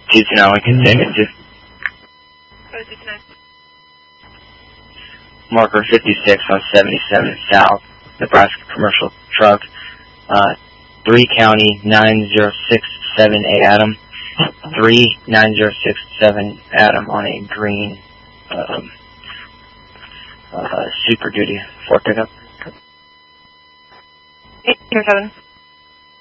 229 continue to. Marker 56 on 77 South, Nebraska commercial truck, 3 County 9067 Adam, 39067 Adam on a green Super Duty Ford pickup. 807.